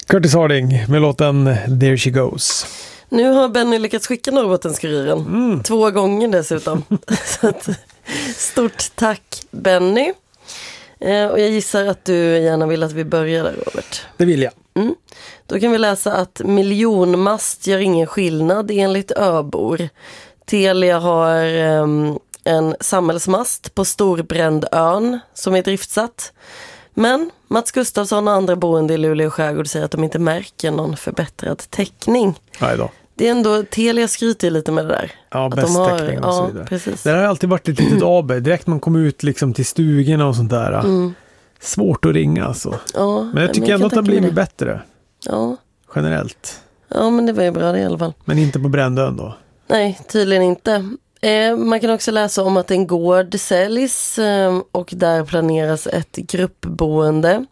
Curtis Harding med låten There She Goes. Nu har Benny lyckats skicka Norrbottenskuriren 2 gånger dessutom. Så att, stort tack Benny. Och jag gissar att du gärna vill att vi börjar där, Robert. Det vill jag. Då kan vi läsa att miljonmast gör ingen skillnad enligt öbor. Telia har en samhällsmast på Storbrändön som är driftsatt. Men Mats Gustafsson och andra boende i Luleå skärgård säger att de inte märker någon förbättrad täckning. Nej då. Det är ändå, Telia skryter lite med det där. Ja, att bäst täckning och så vidare. Precis. Det har alltid varit ett litet AB. Direkt man kommer ut liksom till stugorna och sånt där. Svårt att ringa alltså. Ja, men jag tycker ändå att det har blivit bättre. Ja. Generellt. Ja, men det var ju bra det i alla fall. Men inte på Brändön då? Nej, tydligen inte. Man kan också läsa om att en gård säljs och där planeras ett gruppboende.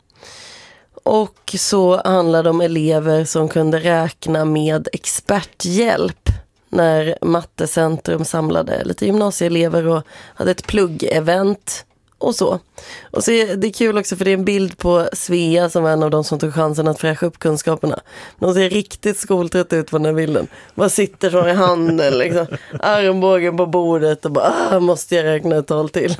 Och så handlar det om elever som kunde räkna med experthjälp när Mattecentrum samlade lite gymnasieelever och hade ett pluggevent och så. Och så är det kul också för det är en bild på Svea som var en av de som tog chansen att fräscha upp kunskaperna. De ser riktigt skoltrött ut på den här bilden. Man sitter så i handen liksom. Armbågen på bordet och bara måste jag räkna ett tal till.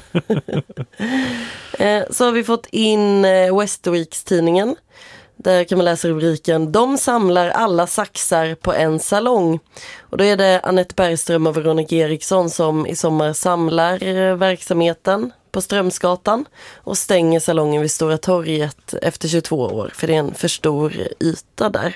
Så har vi fått in Västerviks-tidningen. Där kan man läsa rubriken "De samlar alla saxar på en salong". Och då är det Annette Bergström och Veronica Eriksson som i sommar samlar verksamheten på Strömsgatan och stänger salongen vid Stora torget efter 22 år för det är en för stor yta där.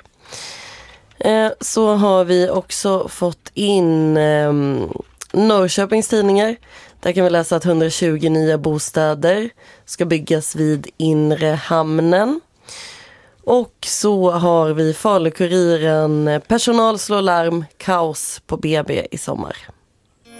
Så har vi också fått in Norrköpings tidningar. Där kan vi läsa att 120 nya bostäder ska byggas vid Inre hamnen. Och så har vi Falukuriren, personal slår larm, kaos på BB i sommar.